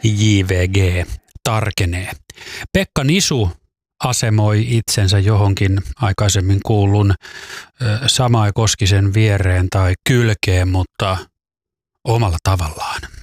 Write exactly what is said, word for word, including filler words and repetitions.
J V G tarkenee. Pekka Nisu asemoi itsensä johonkin aikaisemmin kuullun Samai Koskisen viereen tai kylkeen, mutta omalla tavallaan.